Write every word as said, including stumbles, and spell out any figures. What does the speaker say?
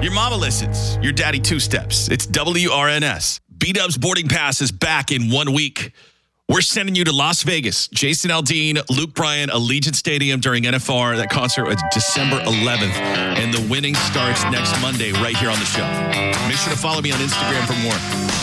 Your mama listens. Your daddy two steps. It's W R N S. B-Dub's boarding pass is back in one week. We're sending you to Las Vegas. Jason Aldean, Luke Bryan, Allegiant Stadium during N F R. That concert is December eleventh. And the winning starts next Monday right here on the show. Make sure to follow me on Instagram for more.